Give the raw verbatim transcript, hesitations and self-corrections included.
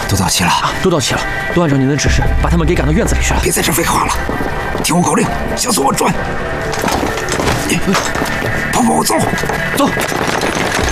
都到齐了， 都到齐了，都按照您的指示，把他们给赶到院子里去了。 别在这废话了，听我口令，向左转。跑跑，走， 走。